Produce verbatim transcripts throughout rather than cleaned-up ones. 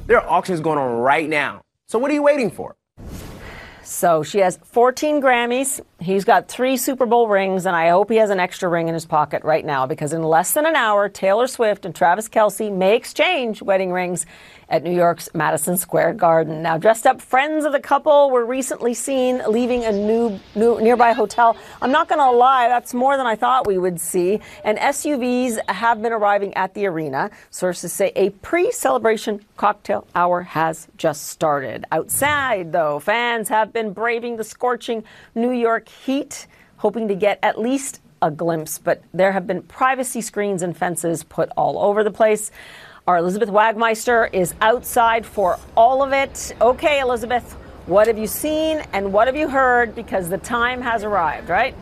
There are auctions going on right now. So what are you waiting for? So she has fourteen Grammys. He's got three Super Bowl rings, and I hope he has an extra ring in his pocket right now, because in less than an hour, Taylor Swift and Travis Kelce may exchange wedding rings at New York's Madison Square Garden. Now, dressed up friends of the couple were recently seen leaving a new, new nearby hotel. I'm not going to lie, that's more than I thought we would see. And S U Vs have been arriving at the arena. Sources say a pre-celebration cocktail hour has just started. Outside, though, fans have been braving the scorching New York heat, hoping to get at least a glimpse. But there have been privacy screens and fences put all over the place. Our Elizabeth Wagmeister is outside for all of it. Okay, Elizabeth, what have you seen and what have you heard? Because the time has arrived, right?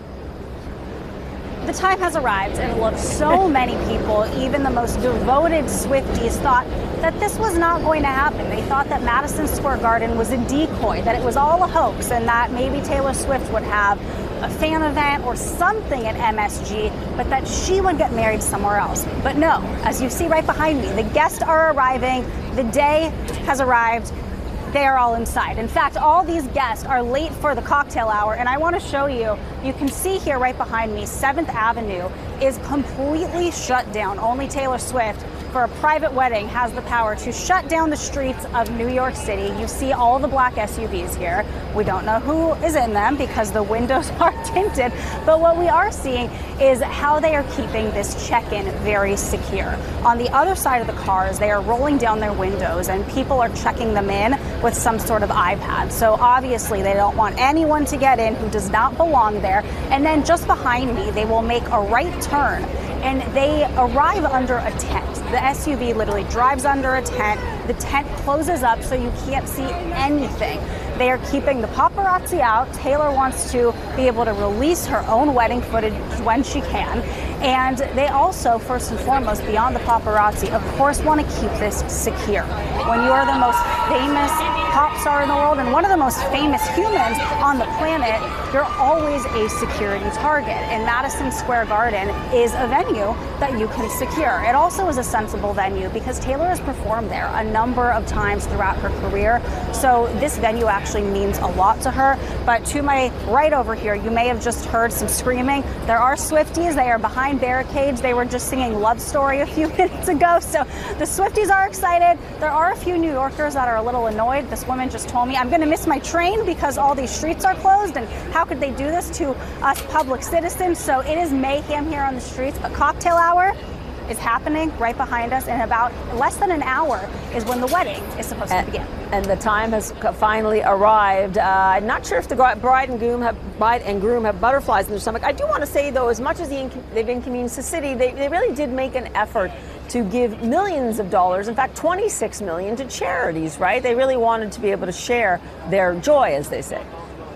The time has arrived, and look, so many people, even the most devoted Swifties, thought that this was not going to happen. They thought that Madison Square Garden was a decoy, that it was all a hoax, and that maybe Taylor Swift would have a fan event or something at M S G, but that she would get married somewhere else. But no, as you see right behind me, the guests are arriving. The day has arrived. They are all inside. In fact, all these guests are late for the cocktail hour, and I want to show you, you can see here right behind me, seventh Avenue is completely shut down. Only Taylor Swift, for a private wedding, has the power to shut down the streets of New York City. You see all the black S U Vs here. We don't know who is in them because the windows are tinted, but what we are seeing is how they are keeping this check-in very secure. On the other side of the cars, they are rolling down their windows and people are checking them in with some sort of iPad. So obviously they don't want anyone to get in who does not belong there. And then just behind me, they will make a right turn and they arrive under a tent. The S U V literally drives under a tent. The tent closes up so you can't see anything. They are keeping the paparazzi out. Taylor wants to be able to release her own wedding footage when she can. And they also, first and foremost, beyond the paparazzi, of course, want to keep this secure. When you are the most famous pop star in the world and one of the most famous humans on the planet, you're always a security target. And Madison Square Garden is a venue that you can secure. It also is a sensible venue because Taylor has performed there a number of times throughout her career. So this venue actually means a lot to her. But to my right over here, you may have just heard some screaming. There are Swifties. They are behind barricades. They were just singing Love Story a few minutes ago. So the Swifties are excited. There are a few New Yorkers that are a little annoyed. This woman just told me, I'm going to miss my train because all these streets are closed. And how could they do this to us public citizens? So it is mayhem here on the streets. But cocktail hour is happening right behind us. In about less than an hour is when the wedding is supposed and, to begin. And the time has finally arrived. Uh, I'm not sure if the bride and groom have bride and groom have butterflies in their stomach. I do want to say, though, as much as the inc- they've inconvenienced the city, they, they really did make an effort to give millions of dollars, in fact, twenty-six million to charities, right? They really wanted to be able to share their joy, as they say.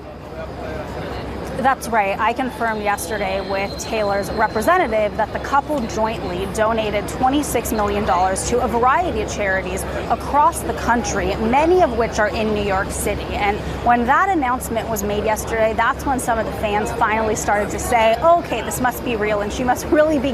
That's right. I confirmed yesterday with Taylor's representative that the couple jointly donated twenty-six million dollars to a variety of charities across the country, many of which are in New York City. And when that announcement was made yesterday, that's when some of the fans finally started to say, okay, this must be real and she must really be